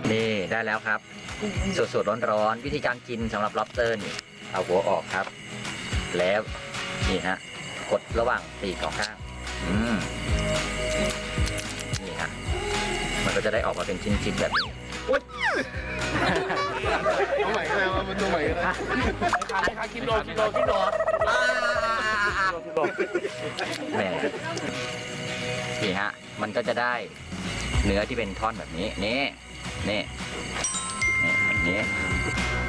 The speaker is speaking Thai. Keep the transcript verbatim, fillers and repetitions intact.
นี่ได้แล้วครับสดๆร้อนๆวิธีการกินสำหรับ lobster นี่เอาหัวออกครับ แล้วนี่ฮะกดระหว่างปีกสองข้างอืมนี่ฮะมันก็จะได้ออกมาเป็นชิ้นๆแบบนี้อุ๊ยเอาใหม่ก็ได้มาดูใหม่ก็ได้คิดโดคิดโดคิดโดแหมนี่ฮะมันก็จะได้เนื้อที่เป็นท่อนแบบนี้นี่นี่นี่แบบนี้